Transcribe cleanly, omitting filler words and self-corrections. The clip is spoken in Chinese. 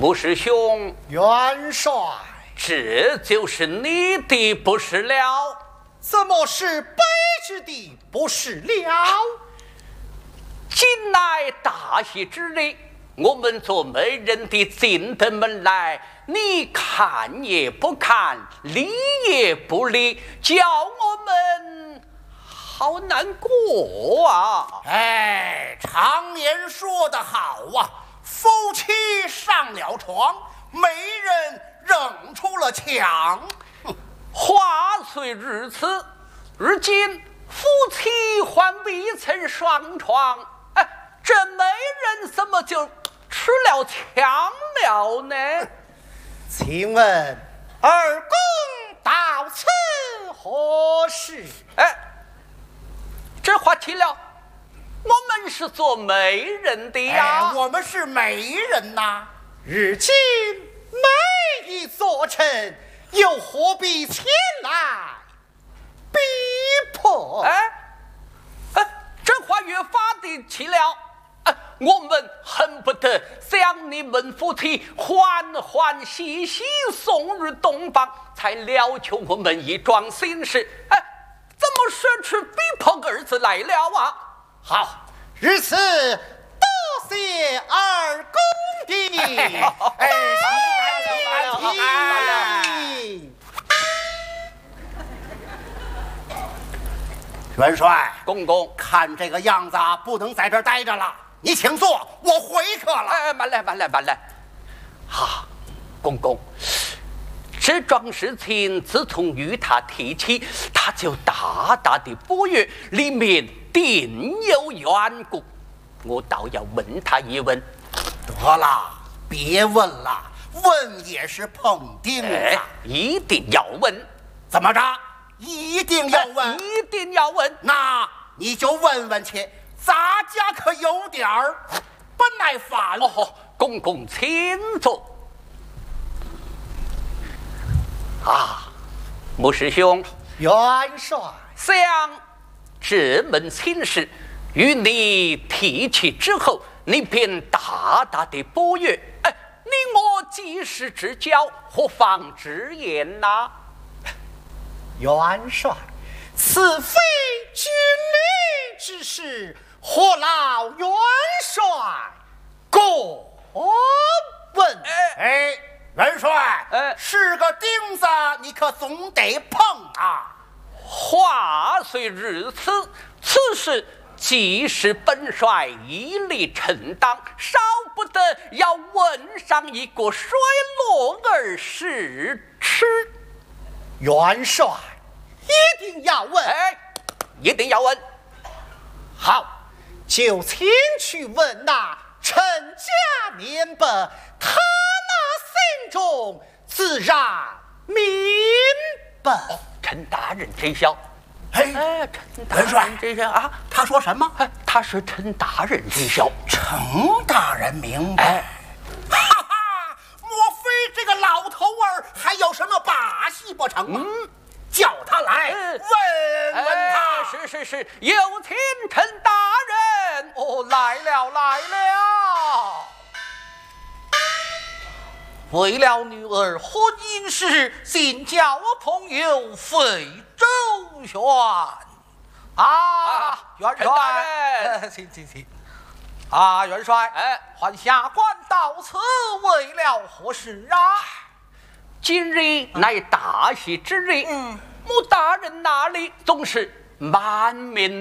穆师兄， 元帅， 这就是你的不是了。 怎么是卑职的不是了？ 今乃大喜之日，我们做媒人的进得门来，你看也不看，理也不理，叫我们好难过啊！ 哎，常言说得好啊，夫妻上了床，媒人扔出了墙。 话虽如此，如今夫妻还未曾上床，哎，这媒人怎么就吃了墙了呢？ 请问二公到此何事？ 哎，这话题了，我们是做媒人的呀。 我们是媒人呐，如今媒已做成，又何必前来逼迫？ 这话越发的气了。我们恨不得将你们夫妻欢欢喜喜送入洞房，才了求我们一桩心事。怎么说出逼迫二字来了啊？ 好，如此多谢二公的。元帅， 公公， 看这个样子不能在这儿待着了，你请坐，我回客了。 慢来。公公，这桩事情自从与他提起，他就大大的不悦，里面定有缘故，我倒要问他一问。 得了，别问了，问也是碰钉子。 一定要问。 怎么着？一定要问？ 一定要问。 那你就问问去，咱家可有点儿不耐烦。 公公请坐。穆师兄， 元帅， 想这门亲事与你提起之后，你便大大的不悦。你我几时之交，何妨直言呐？ 元帅，此非军礼之事，何劳元帅过问？元帅，是个钉子，你可总得碰啊。 话虽如此，此事既是本帅一力承担，少不得要问上一个水落而试吃。 元帅，一定要问。 一定要问。 好，就请去问那陈家面伯，他那心中自然明白。 陈大人知晓。 陈大人知晓啊？ 他说什么？ 他说陈大人知晓。 陈大人明白。莫非这个老头儿还有什么把戏不成吗？叫他来问问他。 是，有请陈大人。来了。 为了女儿婚姻事，请教我朋友费周旋。元帅，请。元帅，唤下官到此为了何事啊？ 今日乃大喜之日，穆大人那里总是满面